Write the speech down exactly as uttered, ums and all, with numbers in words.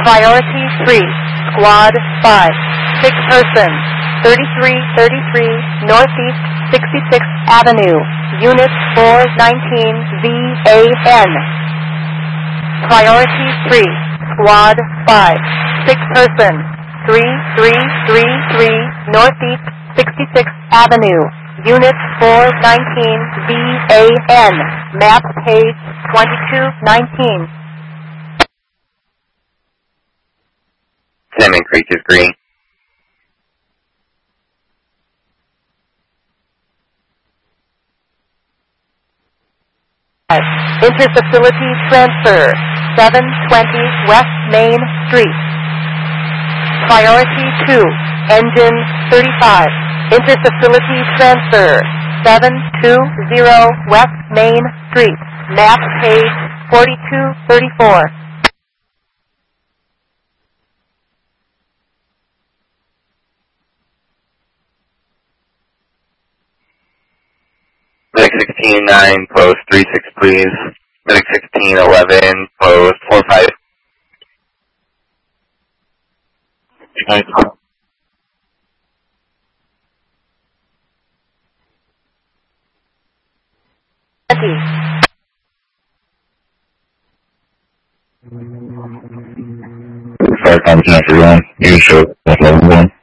Priority three, Squad five, six person, thirty-three thirty-three Northeast sixty-sixth Avenue, Unit four nineteen V A N. Priority three, Squad five, six person, three three three three Northeast sixty-sixth Avenue, Unit four nineteen V A N, map page twenty-two nineteen. Salmon Creek is green. Interfacility transfer, seven twenty West Main Street. Priority two, engine thirty-five. Interfacility transfer, seven twenty West Main Street. Map page forty-two thirty-four. Medic sixteen nine, post three six please. Medic sixteen eleven, post four five. Nice. Start on cancer one. You show level one.